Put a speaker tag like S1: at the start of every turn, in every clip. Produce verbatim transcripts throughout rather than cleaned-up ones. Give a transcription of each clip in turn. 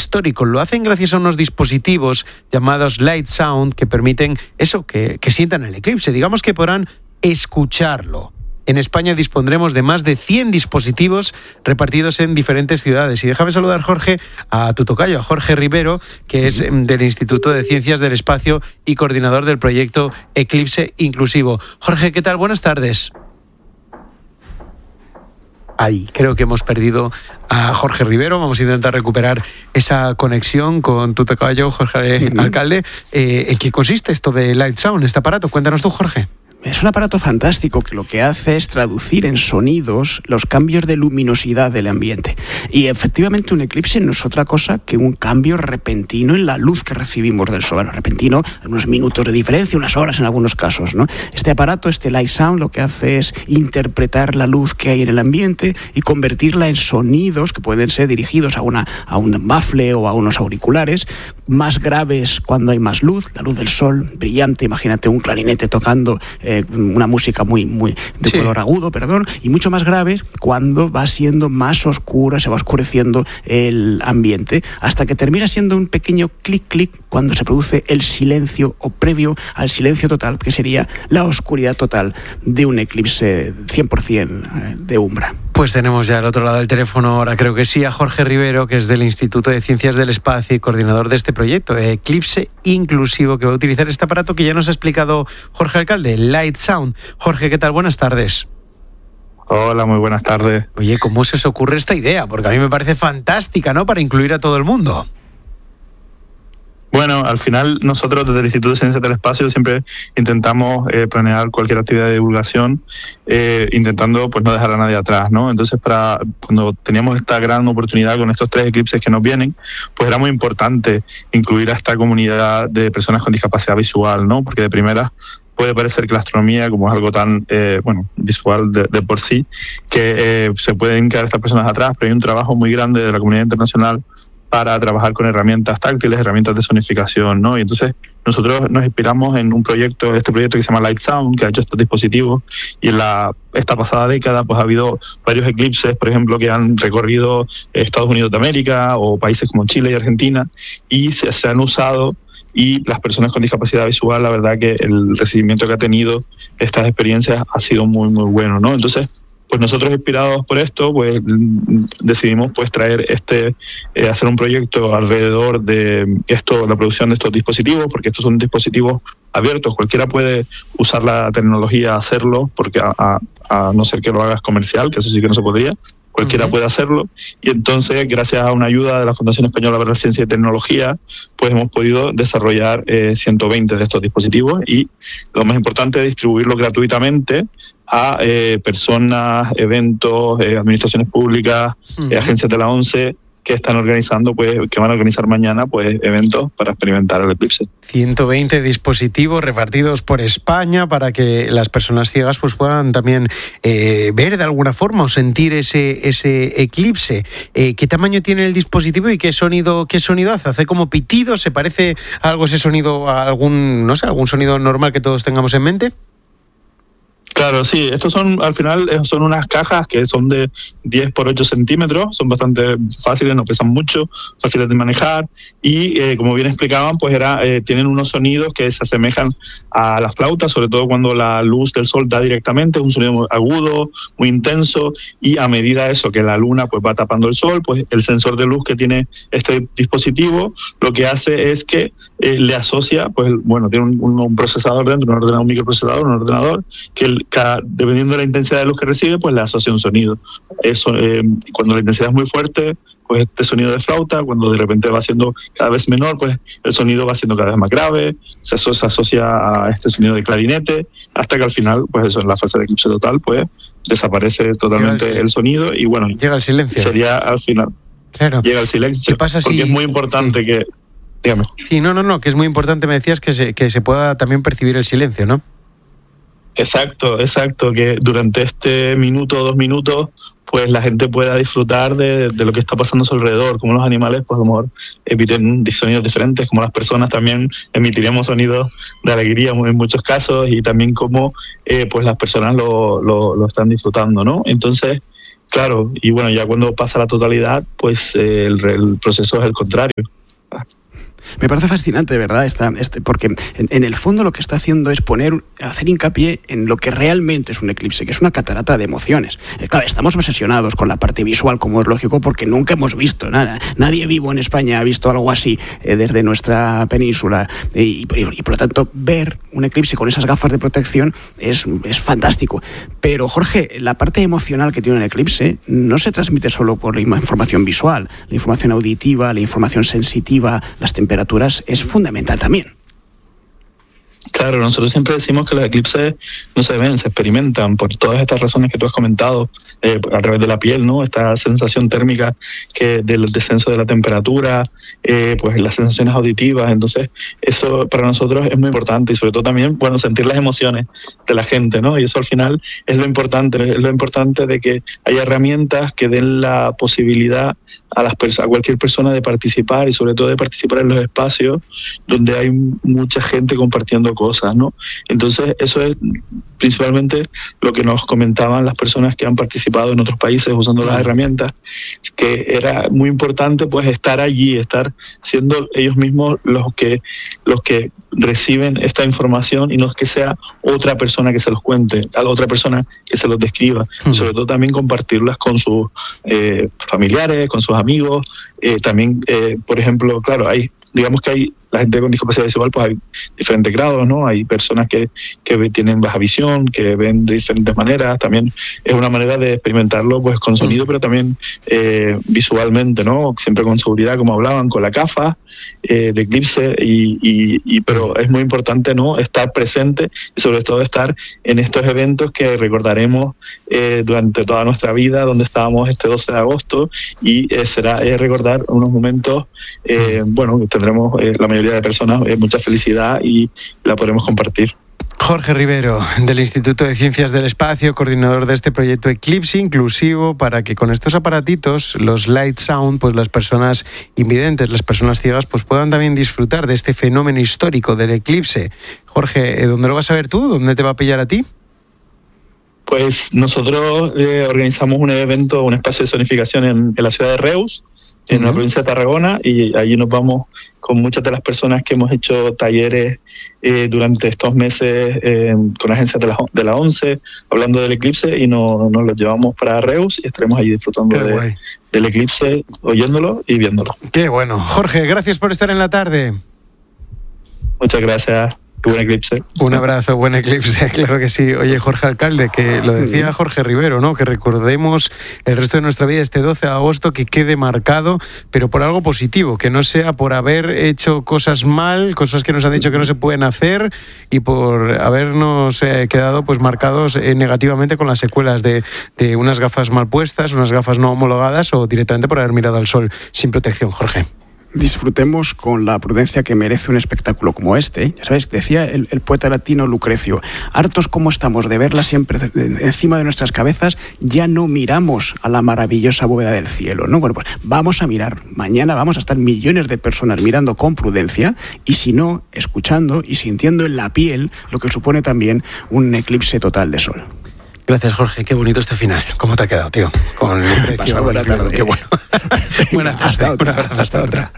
S1: históricos. Lo hacen gracias a unos dispositivos llamados Light Sound que permiten eso, que, que sientan el eclipse. Digamos que podrán escucharlo. En España dispondremos de más de cien dispositivos repartidos en diferentes ciudades. Y déjame saludar, Jorge, a tu tocayo, a Jorge Rivero, que es del Instituto de Ciencias del Espacio y coordinador del proyecto Eclipse Inclusivo. Jorge, ¿qué tal? Buenas tardes. Ahí, creo que hemos perdido a Jorge Rivero. Vamos a intentar recuperar esa conexión con tu tocayo, Jorge uh-huh. Alcalde. Eh, ¿En qué consiste esto de Light Sound, este aparato? Cuéntanos tú, Jorge.
S2: Es un aparato fantástico que lo que hace es traducir en sonidos los cambios de luminosidad del ambiente. Y efectivamente un eclipse no es otra cosa que un cambio repentino en la luz que recibimos del sol. Bueno, repentino, unos minutos de diferencia, unas horas en algunos casos, ¿no? Este aparato, este Light Sound, lo que hace es interpretar la luz que hay en el ambiente y convertirla en sonidos que pueden ser dirigidos a, una, a un bafle o a unos auriculares, más graves cuando hay más luz, la luz del sol, brillante, imagínate un clarinete tocando eh, una música muy, muy de sí. color agudo, perdón, y mucho más graves cuando va siendo más oscura, se va oscureciendo el ambiente, hasta que termina siendo un pequeño clic-clic cuando se produce el silencio o previo al silencio total, que sería la oscuridad total de un eclipse cien por ciento de umbra.
S1: Pues tenemos ya al otro lado del teléfono, ahora creo que sí, a Jorge Rivero, que es del Instituto de Ciencias del Espacio y coordinador de este proyecto, Eclipse Inclusivo, que va a utilizar este aparato que ya nos ha explicado Jorge Alcalde, Light Sound. Jorge, ¿qué tal? Buenas tardes.
S3: Hola, muy buenas tardes.
S1: Oye, ¿cómo se os ocurre esta idea? Porque a mí me parece fantástica, ¿no?, para incluir a todo el mundo.
S3: Bueno, al final nosotros desde el Instituto de Ciencias del Espacio siempre intentamos eh, planear cualquier actividad de divulgación eh, intentando pues no dejar a nadie atrás, ¿no? Entonces, para cuando teníamos esta gran oportunidad con estos tres eclipses que nos vienen, pues era muy importante incluir a esta comunidad de personas con discapacidad visual, ¿no? Porque de primera puede parecer que la astronomía, como es algo tan eh, bueno visual de, de por sí, que eh, se pueden quedar estas personas atrás, pero hay un trabajo muy grande de la comunidad internacional para trabajar con herramientas táctiles, herramientas de sonificación, ¿no? Y entonces nosotros nos inspiramos en un proyecto, este proyecto que se llama Light Sound, que ha hecho estos dispositivos, y en la esta pasada década pues ha habido varios eclipses, por ejemplo, que han recorrido Estados Unidos de América o países como Chile y Argentina, y se, se han usado, y las personas con discapacidad visual, la verdad que el recibimiento que ha tenido estas experiencias ha sido muy, muy bueno, ¿no? Entonces, pues nosotros, inspirados por esto, pues decidimos pues traer este, eh, hacer un proyecto alrededor de esto, la producción de estos dispositivos, porque estos son dispositivos abiertos, cualquiera puede usar la tecnología, hacerlo, porque a, a, a no ser que lo hagas comercial, que eso sí que no se podría, cualquiera uh-huh. puede hacerlo, y entonces, gracias a una ayuda de la Fundación Española para la Ciencia y Tecnología, pues hemos podido desarrollar eh, ciento veinte de estos dispositivos, y lo más importante es distribuirlos gratuitamente a eh, personas, eventos, eh, administraciones públicas, uh-huh. eh, agencias de la ONCE, que están organizando, pues, que van a organizar mañana, pues, eventos para experimentar el eclipse.
S1: ciento veinte dispositivos repartidos por España para que las personas ciegas pues puedan también eh, ver de alguna forma o sentir ese ese eclipse. Eh, ¿Qué tamaño tiene el dispositivo y qué sonido qué sonido hace? ¿Hace como pitidos? ¿Se parece a algo ese sonido, a algún, no sé, algún sonido normal que todos tengamos en mente?
S3: Claro, sí, estos son, al final, son unas cajas que son de diez por ocho centímetros, son bastante fáciles, no pesan mucho, fáciles de manejar, y eh, como bien explicaban, pues era eh, tienen unos sonidos que se asemejan a las flautas, sobre todo cuando la luz del sol da directamente, es un sonido muy agudo, muy intenso, y a medida de eso que la luna pues va tapando el sol, pues el sensor de luz que tiene este dispositivo lo que hace es que eh, le asocia, pues bueno, tiene un, un, un procesador dentro, un ordenador, un microprocesador, un ordenador, que el Cada, dependiendo de la intensidad de luz que recibe, pues le asocia un sonido. Eso, eh, cuando la intensidad es muy fuerte, pues este sonido de flauta, cuando de repente va siendo cada vez menor, pues el sonido va siendo cada vez más grave, se asocia, se asocia a este sonido de clarinete, hasta que al final, pues eso, en la fase de eclipse total, pues desaparece totalmente el, el sonido y bueno,
S1: llega el silencio.
S3: Sería al final.
S1: Claro.
S3: Llega el silencio.
S1: ¿Qué pasa
S3: porque
S1: si,
S3: es muy importante sí. que... Dígame.
S1: Sí, no, no, no, que es muy importante, me decías, que se, que se pueda también percibir el silencio, ¿no?
S3: Exacto, exacto, que durante este minuto o dos minutos pues la gente pueda disfrutar de, de lo que está pasando a su alrededor, como los animales pues a lo mejor emiten sonidos diferentes, como las personas también emitiremos sonidos de alegría en muchos casos, y también como eh, pues las personas lo, lo, lo están disfrutando, ¿no? Entonces Claro, y bueno, ya cuando pasa la totalidad, pues eh, el, el proceso es el contrario.
S2: Me parece fascinante, de verdad, esta, este, porque en, en el fondo lo que está haciendo es poner, hacer hincapié en lo que realmente es un eclipse, que es una catarata de emociones. Eh, claro, estamos obsesionados con la parte visual, como es lógico, porque nunca hemos visto nada. Nadie vivo en España ha visto algo así eh, desde nuestra península. Y, y, y por lo tanto, ver un eclipse con esas gafas de protección es, es fantástico. Pero, Jorge, la parte emocional que tiene un eclipse no se transmite solo por la información visual, la información auditiva, la información sensitiva, las temperaturas es fundamental también.
S3: Claro, nosotros siempre decimos que los eclipses no se ven, se experimentan por todas estas razones que tú has comentado, eh, a través de la piel, ¿no? Esta sensación térmica que del descenso de la temperatura, eh, pues las sensaciones auditivas. Entonces, eso para nosotros es muy importante y sobre todo también, bueno, sentir las emociones de la gente, ¿no? Y eso al final es lo importante, es lo importante de que haya herramientas que den la posibilidad a las pers- a cualquier persona de participar y sobre todo de participar en los espacios donde hay mucha gente compartiendo cosas, ¿no? Entonces eso es principalmente lo que nos comentaban las personas que han participado en otros países usando las herramientas, que era muy importante pues estar allí, estar siendo ellos mismos los que los que reciben esta información y no es que sea otra persona que se los cuente, a la otra persona que se los describa, mm. sobre todo también compartirlas con sus eh, familiares, con sus amigos, eh, también, eh, por ejemplo, claro, hay digamos que hay la gente con discapacidad visual, pues hay diferentes grados, ¿no? Hay personas que, que tienen baja visión, que ven de diferentes maneras. También es una manera de experimentarlo pues con sonido, pero también eh, visualmente, ¿no? Siempre con seguridad, como hablaban, con la gafa eh, de eclipse, y, y, y pero es muy importante, ¿no? Estar presente y sobre todo estar en estos eventos que recordaremos eh, durante toda nuestra vida, donde estábamos este doce de agosto, y eh, será eh, recordar unos momentos, eh, bueno, que tendremos eh, la mayoría de personas eh, mucha felicidad y la podremos compartir.
S1: Jorge Rivero, del Instituto de Ciencias del Espacio, coordinador de este proyecto Eclipse Inclusivo, para que con estos aparatitos, los Light Sound, pues las personas invidentes, las personas ciegas, pues puedan también disfrutar de este fenómeno histórico del eclipse. Jorge, ¿dónde lo vas a ver tú? ¿Dónde te va a pillar a ti?
S3: Pues nosotros eh, organizamos un evento, un espacio de sonificación en, en la ciudad de Reus, en uh-huh. la provincia de Tarragona, y allí nos vamos con muchas de las personas que hemos hecho talleres eh, durante estos meses eh, con agencias de la, de la ONCE, hablando del eclipse, y no, nos los llevamos para Reus y estaremos allí disfrutando de, del eclipse, oyéndolo y viéndolo.
S1: Qué bueno. Jorge, gracias por estar en la tarde.
S3: Muchas gracias. Buen eclipse.
S1: Un abrazo, buen eclipse, claro que sí. Oye, Jorge Alcalde, que lo decía Jorge Rivero, ¿no? Que recordemos el resto de nuestra vida este doce de agosto, que quede marcado, pero por algo positivo, que no sea por haber hecho cosas mal, cosas que nos han dicho que no se pueden hacer, y por habernos eh, quedado pues marcados eh, negativamente con las secuelas de, de unas gafas mal puestas, unas gafas no homologadas, o directamente por haber mirado al sol sin protección. Jorge.
S2: Disfrutemos con la prudencia que merece un espectáculo como este. Ya sabes, decía el, el poeta latino Lucrecio, hartos como estamos de verla siempre encima de nuestras cabezas, ya no miramos a la maravillosa bóveda del cielo, ¿no? Bueno, pues vamos a mirar. Mañana vamos a estar millones de personas mirando con prudencia, y si no, escuchando y sintiendo en la piel lo que supone también un eclipse total de sol.
S1: Gracias, Jorge. Qué bonito este final. ¿Cómo te ha quedado, tío? Con el precio.
S2: Buena tarde.
S1: Qué bueno. Buena tarde.
S2: Hasta otra.
S1: Un abrazo, hasta otra.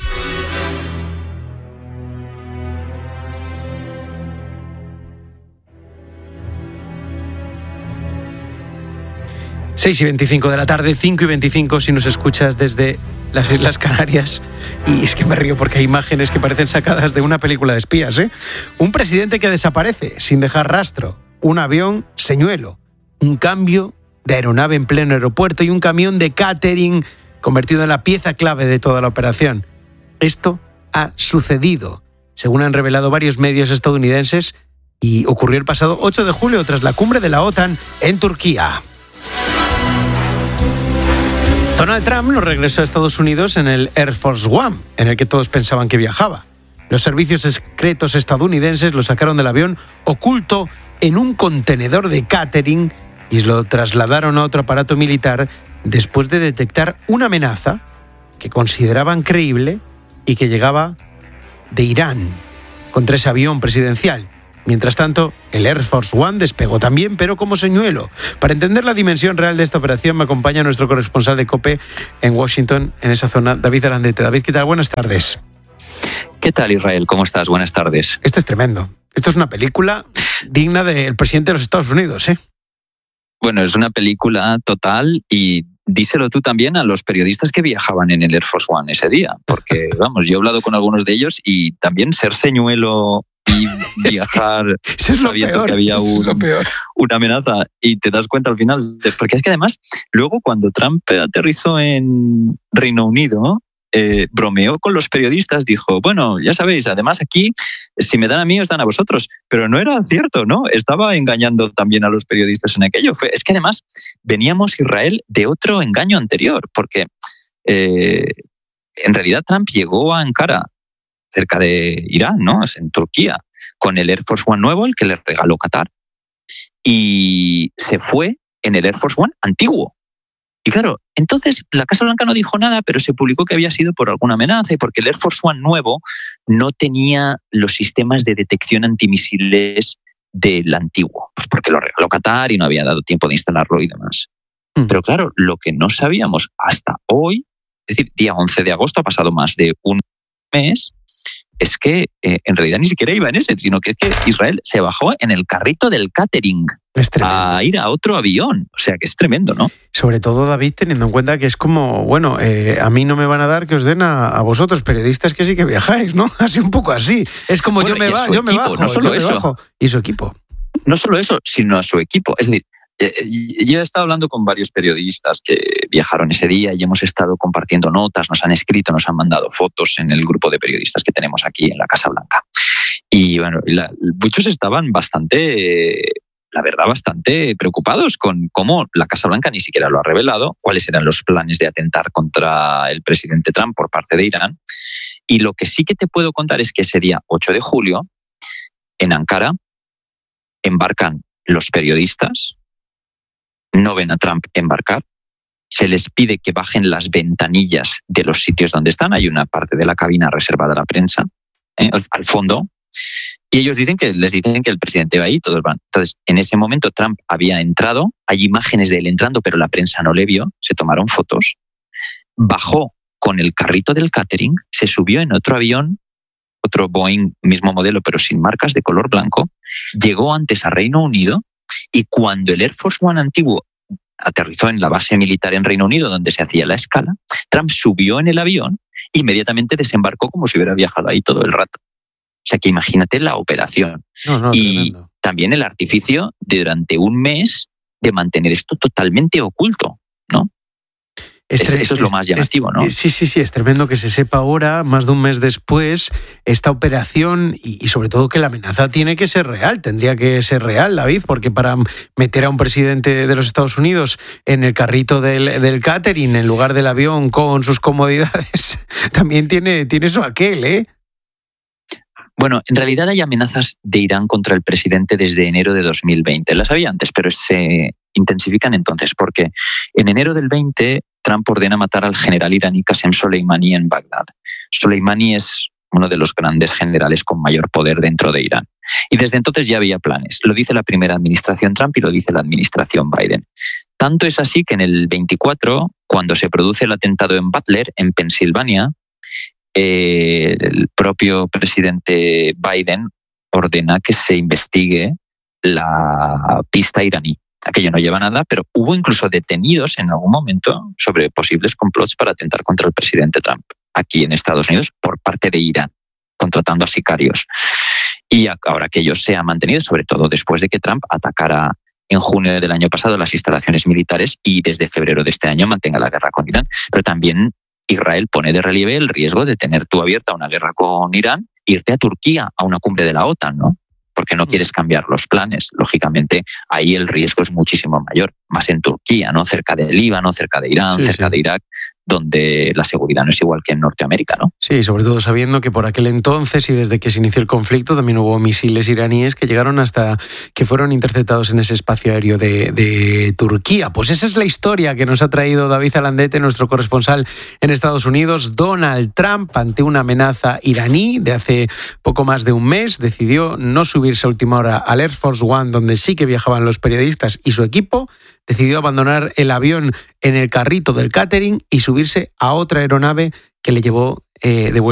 S1: seis y veinticinco de la tarde, cinco y veinticinco si nos escuchas desde las Islas Canarias. Y es que me río porque hay imágenes que parecen sacadas de una película de espías, ¿eh? Un presidente que desaparece sin dejar rastro. Un avión señuelo. Un cambio de aeronave en pleno aeropuerto y un camión de catering convertido en la pieza clave de toda la operación. Esto ha sucedido, según han revelado varios medios estadounidenses, y ocurrió el pasado ocho de julio tras la cumbre de la OTAN en Turquía. Donald Trump no regresó a Estados Unidos en el Air Force One, en el que todos pensaban que viajaba. Los servicios secretos estadounidenses lo sacaron del avión oculto en un contenedor de catering y lo trasladaron a otro aparato militar después de detectar una amenaza que consideraban creíble y que llegaba de Irán contra ese avión presidencial. Mientras tanto, el Air Force One despegó también, pero como señuelo. Para entender la dimensión real de esta operación, me acompaña nuestro corresponsal de COPE en Washington, en esa zona, David Arandete. David, ¿qué tal? Buenas tardes.
S4: ¿Qué tal, Israel? ¿Cómo estás? Buenas tardes.
S1: Esto es tremendo. Esto es una película digna del presidente de los Estados Unidos, ¿eh?
S4: Bueno, es una película total y díselo tú también a los periodistas que viajaban en el Air Force One ese día, porque, vamos, yo he hablado con algunos de ellos y también ser señuelo y viajar
S1: es que es
S4: sabiendo
S1: peor,
S4: que había un, una amenaza y te das cuenta al final, porque es que además, luego cuando Trump aterrizó en Reino Unido, Eh, bromeó con los periodistas, dijo, bueno, ya sabéis, además aquí, si me dan a mí, os dan a vosotros. Pero no era cierto, ¿no? Estaba engañando también a los periodistas en aquello. Fue, es que además veníamos, Israel, de otro engaño anterior, porque eh, en realidad Trump llegó a Ankara, cerca de Irán, ¿no? Es en Turquía, con el Air Force One nuevo, el que le regaló Qatar, y se fue en el Air Force One antiguo. Y claro, entonces la Casa Blanca no dijo nada, pero se publicó que había sido por alguna amenaza y porque el Air Force One nuevo no tenía los sistemas de detección antimisiles del antiguo, pues porque lo regaló Qatar y no había dado tiempo de instalarlo y demás. Mm. Pero claro, lo que no sabíamos hasta hoy, es decir, día once de agosto, ha pasado más de un mes, es que eh, en realidad ni siquiera iba en ese, sino que es que Israel se bajó en el carrito del catering a ir a otro avión. O sea que es tremendo, ¿no?
S1: Sobre todo, David, teniendo en cuenta que es como, bueno, eh, a mí no me van a dar que os den a, a vosotros, periodistas que sí que viajáis, ¿no? Así un poco así. Es como bueno, yo me va, yo equipo, me bajo,
S4: no solo
S1: yo
S4: eso.
S1: me bajo. Y su equipo.
S4: No solo eso, sino a su equipo. Es decir, yo he estado hablando con varios periodistas que viajaron ese día y hemos estado compartiendo notas, nos han escrito, nos han mandado fotos en el grupo de periodistas que tenemos aquí en la Casa Blanca. Y bueno, la, muchos estaban bastante, la verdad, bastante preocupados con cómo la Casa Blanca ni siquiera lo ha revelado, cuáles eran los planes de atentar contra el presidente Trump por parte de Irán. Y lo que sí que te puedo contar es que ese día ocho de julio, en Ankara, embarcan los periodistas, no ven a Trump embarcar, se les pide que bajen las ventanillas de los sitios donde están, hay una parte de la cabina reservada a la prensa, eh, al, al fondo, y ellos dicen que les dicen que el presidente va ahí, todos van. Entonces, en ese momento Trump había entrado, hay imágenes de él entrando, pero la prensa no le vio, se tomaron fotos, bajó con el carrito del catering, se subió en otro avión, otro Boeing, mismo modelo, pero sin marcas, de color blanco, llegó antes a Reino Unido. Y cuando el Air Force One antiguo aterrizó en la base militar en Reino Unido, donde se hacía la escala, Trump subió en el avión e inmediatamente desembarcó como si hubiera viajado ahí todo el rato. O sea que imagínate la operación.
S1: No, no,
S4: y
S1: tremendo.
S4: También el artificio de durante un mes de mantener esto totalmente oculto, ¿no? Es, es, eso es lo más llamativo, ¿no?
S1: Sí, sí, sí, es tremendo que se sepa ahora, más de un mes después, esta operación y, y sobre todo que la amenaza tiene que ser real, tendría que ser real, David, porque para meter a un presidente de los Estados Unidos en el carrito del, del catering en lugar del avión con sus comodidades, también tiene, tiene eso aquel, ¿eh?
S4: Bueno, en realidad hay amenazas de Irán contra el presidente desde enero de dos mil veinte. Las había antes, pero se intensifican entonces, porque en enero del veinte Trump ordena matar al general iraní Qasem Soleimani en Bagdad. Soleimani es uno de los grandes generales con mayor poder dentro de Irán. Y desde entonces ya había planes. Lo dice la primera administración Trump y lo dice la administración Biden. Tanto es así que en el veinticuatro, cuando se produce el atentado en Butler, en Pensilvania, eh, el propio presidente Biden ordena que se investigue la pista iraní. Aquello no lleva nada, pero hubo incluso detenidos en algún momento sobre posibles complots para atentar contra el presidente Trump aquí en Estados Unidos por parte de Irán, contratando a sicarios. Y ahora que ello se ha mantenido, sobre todo después de que Trump atacara en junio del año pasado las instalaciones militares y desde febrero de este año mantenga la guerra con Irán. Pero también Israel pone de relieve el riesgo de tener tú abierta una guerra con Irán, irte a Turquía a una cumbre de la OTAN, ¿no? Porque no quieres cambiar los planes. Lógicamente, ahí el riesgo es muchísimo mayor. más en Turquía, ¿no? Cerca del Líbano, cerca de Irán,
S1: sí,
S4: cerca
S1: sí.
S4: de Irak, donde la seguridad no es igual que en Norteamérica, ¿no?
S1: Sí, sobre todo sabiendo que por aquel entonces y desde que se inició el conflicto también hubo misiles iraníes que llegaron hasta que fueron interceptados en ese espacio aéreo de, de Turquía. Pues esa es la historia que nos ha traído David Alandete, nuestro corresponsal en Estados Unidos. Donald Trump, ante una amenaza iraní de hace poco más de un mes, decidió no subirse a última hora al Air Force One, donde sí que viajaban los periodistas y su equipo. Decidió abandonar el avión en el carrito del catering y subirse a otra aeronave que le llevó eh, de vuelta